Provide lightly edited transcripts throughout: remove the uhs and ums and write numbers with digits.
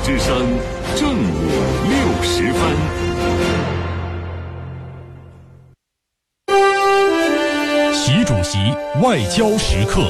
之声正午60分。 习主席外交时刻。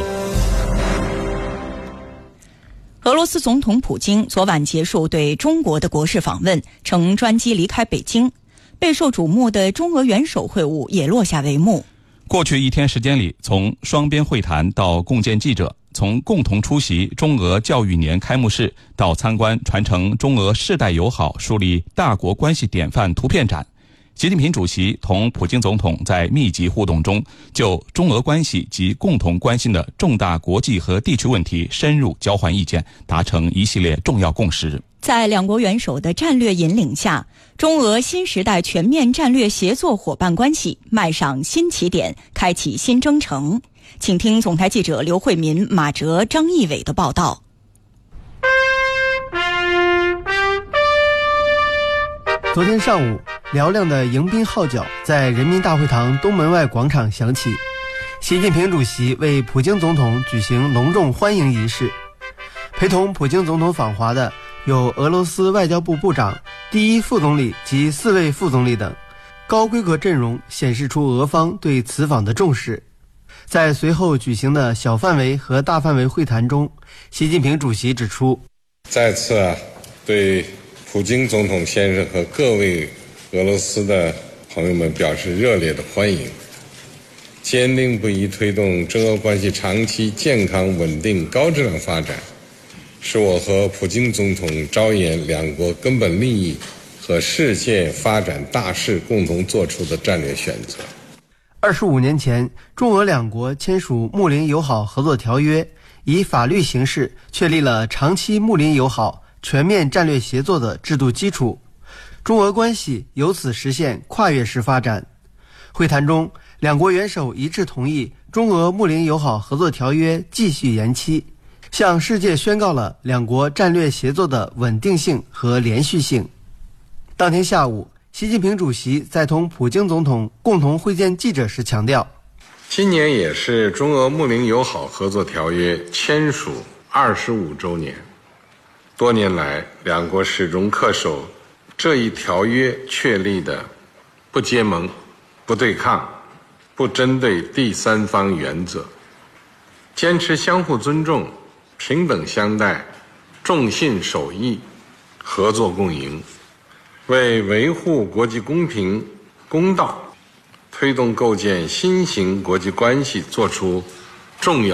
俄罗斯总统普京昨晚结束对中国的国事访问，乘专机离开北京。备受瞩目的中俄元首会晤也落下帷幕。 过去一天时间里，从双边会谈到共见记者，从共同出席中俄教育年开幕式到参观传承中俄世代友好、树立大国关系典范图片展，习近平主席同普京总统在密集互动中，就中俄关系及共同关心的重大国际和地区问题深入交换意见，达成一系列重要共识。 在两国元首的战略引领下，中俄新时代全面战略协作伙伴关系迈上新起点，开启新征程。请听总台记者刘慧民、马哲、张义伟的报道。 昨天上午，嘹亮的迎宾号角在人民大会堂东门外广场响起，习近平主席为普京总统举行隆重欢迎仪式。陪同普京总统访华的有俄罗斯外交部部长、第一副总理及4位副总理等，高规格阵容显示出俄方对此访的重视。在随后举行的小范围和大范围会谈中，习近平主席指出， 再次对普京总统先生和各位俄罗斯的朋友们表示热烈的欢迎，坚定不移推动中俄关系长期健康、稳定、高质量发展，是我和普京总统着眼两国根本利益和世界发展大势共同做出的战略选择。 25年前，中俄两国签署睦邻友好合作条约，以法律形式确立了长期睦邻友好、全面战略协作的制度基础，中俄关系由此实现跨越式发展。会谈中，两国元首一致同意中俄睦邻友好合作条约继续延期，向世界宣告了两国战略协作的稳定性和连续性。当天下午，习近平主席在同普京总统共同会见记者时强调， 今年也是中俄睦邻友好合作条约签署25周年。多年来，两国始终恪守这一条约确立的不结盟、不对抗、不针对第三方原则，坚持相互尊重、平等相待、重信守义、合作共赢，为维护国际公平公道，推动构建新型国际关系做出重要